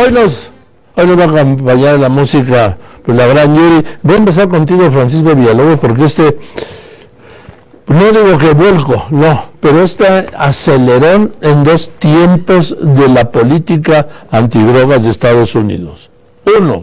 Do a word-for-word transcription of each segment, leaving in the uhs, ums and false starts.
hoy nos, hoy nos va a acompañar la música, pues la gran Yuri. Voy a empezar contigo, Francisco Villalobos, porque este, no digo que vuelco, no, pero este acelerón en dos tiempos de la política antidrogas de Estados Unidos. Uno,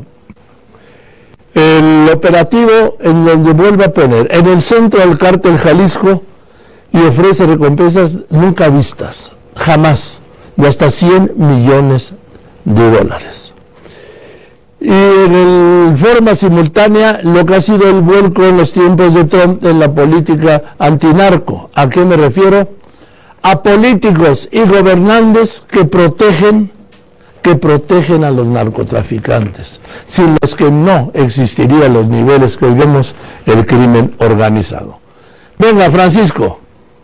el operativo en donde vuelve a poner en el centro al cártel Jalisco y ofrece recompensas nunca vistas, jamás, de hasta cien millones de dólares. Y en forma simultánea lo que ha sido el vuelco en los tiempos de Trump en la política antinarco. ¿A qué me refiero? A políticos y gobernantes que protegen, que protegen a los narcotraficantes, sin los que no existirían los niveles que hoy vemos el crimen organizado. Venga, Francisco.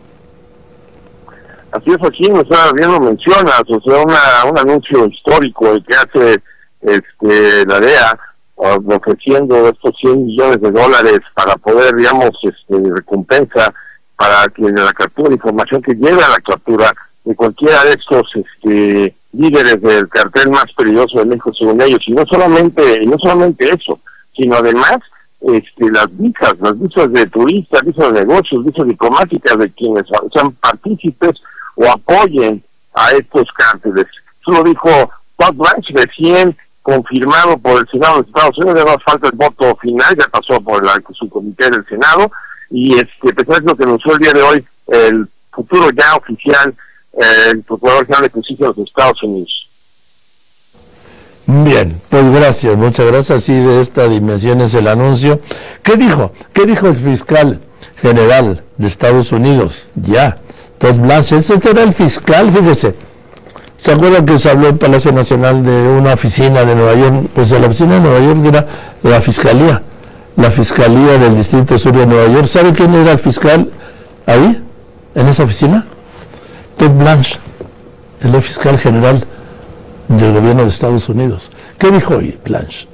Así es, aquí bien lo mencionas, o sea, una, un anuncio histórico el que hace este, la D E A, uh, ofreciendo estos cien millones de dólares para poder, digamos, este, recompensa para que la captura de información que lleve a la captura de cualquiera de estos este, líderes del cartel más peligroso de México, según ellos. Y no solamente, y no solamente eso, sino además este, las visas, las visas de turistas, visas de negocios, visas diplomáticas de quienes sean partícipes o apoyen a estos cárteles. Eso lo dijo Todd Blanche, recién confirmado por el Senado de Estados Unidos. Ya no falta el voto final, ya pasó por la, su comité del Senado, y este, pues es lo que anunció el día de hoy el futuro ya oficial, eh, el Procurador General de Justicia de los Estados Unidos. Bien, pues gracias, muchas gracias. Así de esta dimensión es el anuncio. ¿Qué dijo? ¿Qué dijo el fiscal general de Estados Unidos? Ya, Todd Blanche, ese era el fiscal, fíjese. ¿Se acuerdan que se habló en Palacio Nacional de una oficina de Nueva York? Pues la oficina de Nueva York era la fiscalía, la fiscalía del Distrito Sur de Nueva York. ¿Sabe quién era el fiscal ahí, en esa oficina? Todd Blanche, el fiscal general del gobierno de Estados Unidos. ¿Qué dijo hoy Blanche?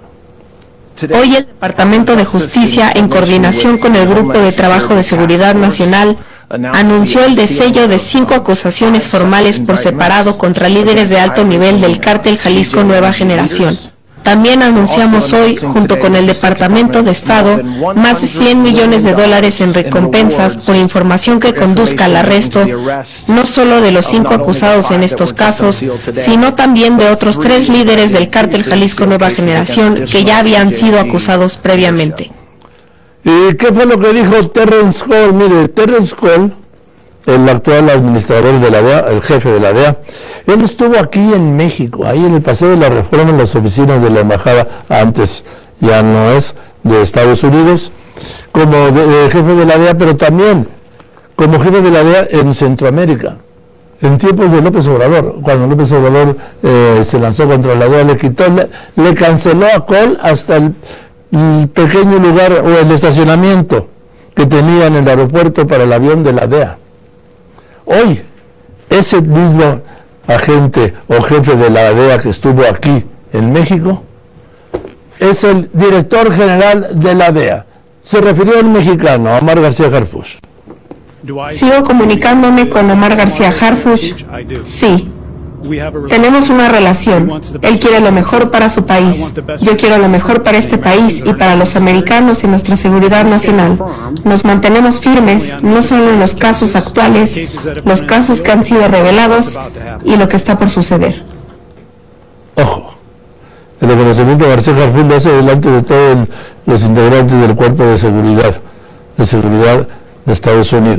Hoy el Departamento de Justicia, en coordinación con el Grupo de Trabajo de Seguridad Nacional, anunció el desello de cinco acusaciones formales por separado contra líderes de alto nivel del cártel Jalisco Nueva Generación. También anunciamos hoy, junto con el Departamento de Estado, más de cien millones de dólares en recompensas por información que conduzca al arresto, no solo de los cinco acusados en estos casos, sino también de otros tres líderes del cártel Jalisco Nueva Generación que ya habían sido acusados previamente. ¿Y qué fue lo que dijo Terrence Hall? Mire, Terrence Hall, el actual administrador de la D E A, el jefe de la D E A, él estuvo aquí en México, ahí en el Paseo de la Reforma, en las oficinas de la embajada, antes ya no es, de Estados Unidos, como de, de jefe de la D E A, pero también como jefe de la D E A en Centroamérica, en tiempos de López Obrador, cuando López Obrador eh, se lanzó contra la D E A, le quitó, le, le canceló a Col hasta el, el pequeño lugar o el estacionamiento que tenía en el aeropuerto para el avión de la D E A. Hoy, ese mismo agente o jefe de la D E A que estuvo aquí en México es el director general de la D E A. Se refirió al mexicano, Omar García Harfuch. ¿Sigo comunicándome con Omar García Harfuch? Sí. Tenemos una relación. Él quiere lo mejor para su país. Yo quiero lo mejor para este país y para los americanos y nuestra seguridad nacional. Nos mantenemos firmes, no solo en los casos actuales, los casos que han sido revelados y lo que está por suceder. Ojo, el reconocimiento de García Harfuch lo hace delante de todos los integrantes del Cuerpo de Seguridad, de Seguridad de Estados Unidos.